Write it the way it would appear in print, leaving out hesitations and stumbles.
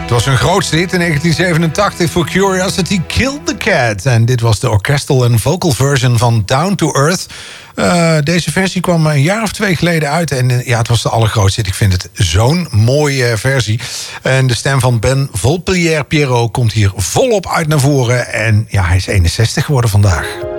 Het was hun grootste hit in 1987 voor Curiosity Killed the Cat. En dit was de orchestral en vocal version van Down to Earth. Deze versie kwam een jaar of 2 geleden uit. En ja, het was de allergrootste hit. Ik vind het zo'n mooie versie. En de stem van Ben Volpellier-Pierrot komt hier volop uit naar voren. En ja, hij is 61 geworden vandaag.